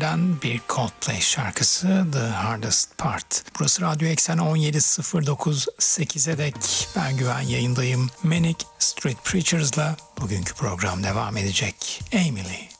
albümlerden bir Coldplay şarkısı The Hardest Part. Burası Radyo Eksen 17.09.8'e dek ben Güven yayındayım. Manic Street Preachers'la bugünkü program devam edecek. Emily.